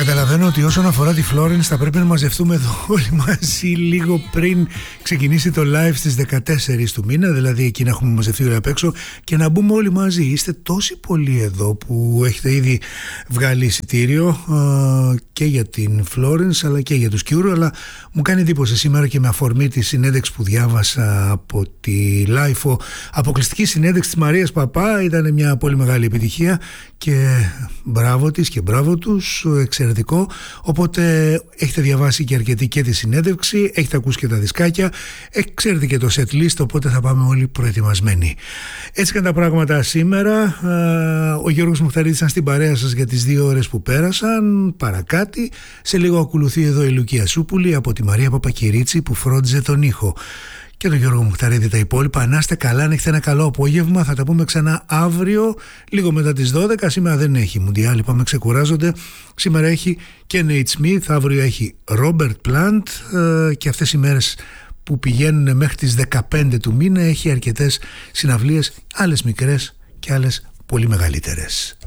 Καταλαβαίνω ότι όσον αφορά τη Florence θα πρέπει να μαζευτούμε εδώ όλοι μαζί λίγο πριν ξεκινήσει το live στις 14 του μήνα, δηλαδή εκεί να έχουμε μαζευτεί όλοι απ' έξω και να μπούμε όλοι μαζί. Είστε τόσοι πολλοί εδώ που έχετε ήδη βγάλει εισιτήριο και για την Florence αλλά και για τους Cure, αλλά μου κάνει εντύπωση σήμερα και με αφορμή τη συνέντευξη που διάβασα από τη LIFO, αποκλειστική συνέντευξη της Μαρίας Παπά, ήταν μια πολύ μεγάλη επιτυχία και μπράβο της και μπράβο τους, εξαιρετικό. Οπότε έχετε διαβάσει και αρκετή και τη συνέντευξη, έχετε ακούσει και τα δισκάκια, ξέρετε και το set list, οπότε θα πάμε όλοι προετοιμασμένοι. Έτσι ήταν τα πράγματα σήμερα. Ο Γιώργος Μουχταρίδης ήταν στην παρέα σας για τις 2 ώρες που πέρασαν, παρακάτι. Σε λίγο ακολουθεί εδώ η Λουκία Σούπουλη από τη Μαρία Παπακυρίτσι που φρόντιζε τον ήχο. Και τον Γιώργο Μουχταρίδη τα υπόλοιπα. Να είστε καλά, να έχετε ένα καλό απόγευμα. Θα τα πούμε ξανά αύριο, λίγο μετά τις 12. Σήμερα δεν έχει Μουντιάλ, είπαμε, ξεκουράζονται. Σήμερα έχει και Nate Smith, αύριο έχει Robert Plant και αυτές οι μέρες που πηγαίνουν μέχρι τις 15 του μήνα έχει αρκετές συναυλίες, άλλες μικρές και άλλες πολύ μεγαλύτερες.